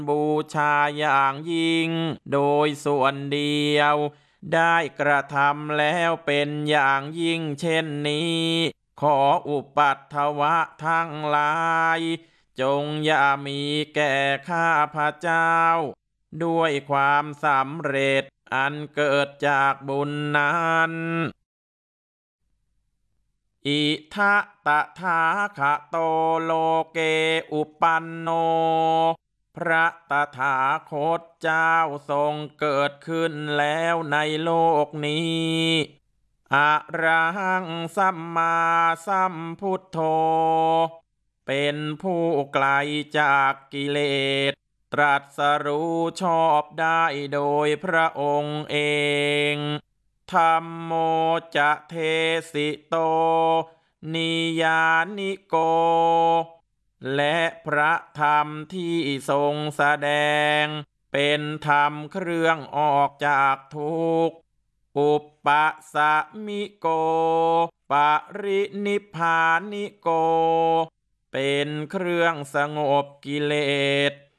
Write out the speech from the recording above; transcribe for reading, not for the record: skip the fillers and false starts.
บูชาอย่างยิ่งโดยส่วนเดียวได้กระทำแล้วเป็นอย่างยิ่งเช่นนี้ขออุปัฏฐวะทั้งหลายจงอย่ามีแก่ข้าพระเจ้าด้วยความสำเร็จอันเกิดจากบุญนั้นอิทะตถาคะโตโลเกอุปันโนพระตถาคตเจ้าทรงเกิดขึ้นแล้วในโลกนี้อะระหังสัมมาสัมพุทโธเป็นผู้ไกลจากกิเลสตรัสรู้ชอบได้โดยพระองค์เองธัมโมจะเทสิโตนิยานิโกและพระธรรมที่ทรงแสดงเป็นธรรมเครื่องออกจากทุกข์อุปปัสสมิโกปรินิพพานิโกเป็นเครื่องสงบกิเลส